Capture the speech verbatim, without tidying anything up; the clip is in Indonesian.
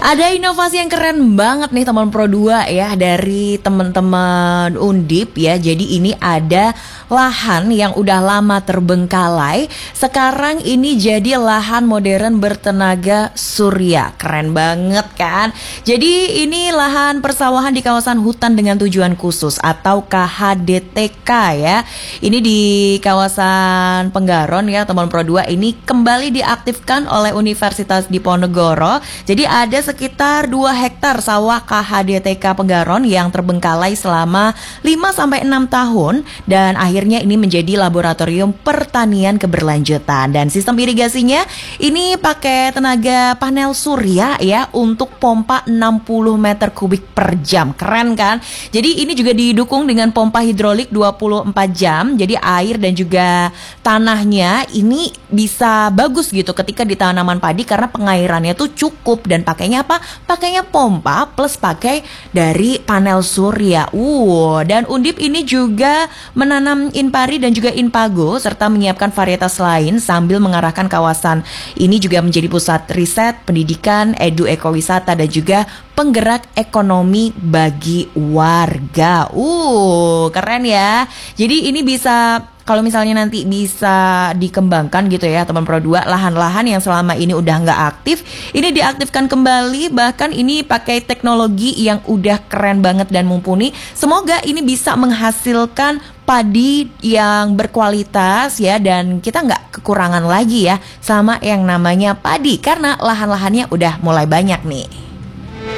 Ada inovasi yang keren banget nih teman Pro dua ya dari teman-teman Undip ya. Jadi ini ada lahan yang udah lama terbengkalai, sekarang ini jadi lahan modern bertenaga surya. Keren banget kan? Jadi ini lahan persawahan di kawasan hutan dengan tujuan khusus atau K H D T K ya. Ini di kawasan Penggaron ya teman Pro dua, ini kembali diaktifkan oleh Universitas Diponegoro. Jadi ada sekitar dua hektar sawah K H D T K Penggaron yang terbengkalai selama lima sampai enam tahun dan akhirnya ini menjadi laboratorium pertanian keberlanjutan. Dan sistem irigasinya ini pakai tenaga panel surya ya untuk pompa enam puluh meter kubik per jam. Keren kan? Jadi ini juga didukung dengan pompa hidrolik dua puluh empat jam. Jadi air dan juga tanahnya ini bisa bagus gitu ketika di tanaman padi karena pengairannya tuh cukup. Dan pakainya apa? Pakainya pompa plus pakai dari panel surya. Uh, dan Undip ini juga menanam inpari dan juga inpago serta menyiapkan varietas lain sambil mengarahkan kawasan ini juga menjadi pusat riset, pendidikan, edu ekowisata dan juga penggerak ekonomi bagi warga. Uh, keren ya. Jadi ini bisa, kalau misalnya nanti bisa dikembangkan gitu ya teman Pro dua, lahan-lahan yang selama ini udah nggak aktif, ini diaktifkan kembali, bahkan ini pakai teknologi yang udah keren banget dan mumpuni. Semoga ini bisa menghasilkan padi yang berkualitas ya, dan kita nggak kekurangan lagi ya sama yang namanya padi karena lahan-lahannya udah mulai banyak nih.